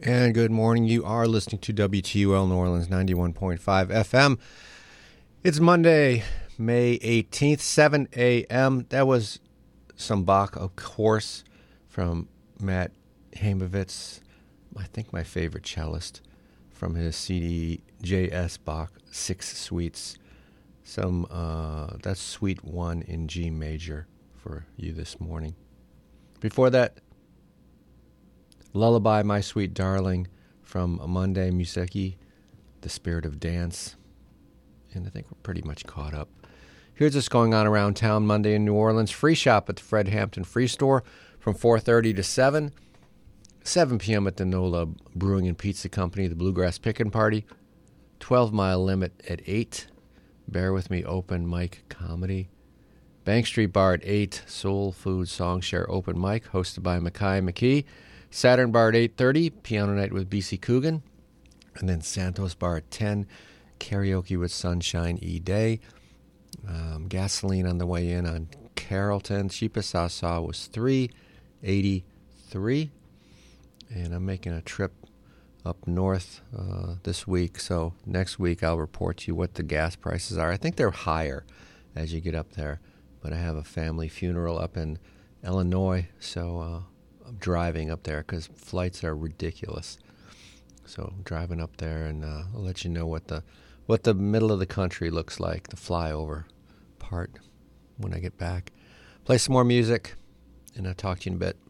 And good morning. You are listening to WTUL New Orleans 91.5 FM. It's Monday, May 18th, 7 a.m. That was some Bach, of course, from Matt Heimovitz, I think my favorite cellist, from his CD J.S. Bach 6 Suites. That's Suite 1 in G major for you this morning. Before that, Lullaby, My Sweet Darling, from Monday Museki, The Spirit of Dance. And I think we're pretty much caught up. Here's what's going on around town Monday in New Orleans. Free shop at the Fred Hampton Free Store from 4:30 to 7. 7 p.m. at the NOLA Brewing and Pizza Company, the Bluegrass Pickin' Party. 12-mile limit at 8. Bear With Me open mic comedy. Bank Street Bar at 8. Soul Food Song Share open mic hosted by Mackay McKee. Saturn Bar at 8:30, piano night with BC Coogan. And then Santos Bar at 10, karaoke with Sunshine E. Day. Gasoline on the way in on Carrollton. Chippewa was $3.83. And I'm making a trip up north this week. So next week I'll report to you what the gas prices are. I think they're higher as you get up there. But I have a family funeral up in Illinois, so I'm driving up there because flights are ridiculous. So I'm driving up there, and I'll let you know what the middle of the country looks like, the flyover part, when I get back. Play some more music, and I'll talk to you in a bit.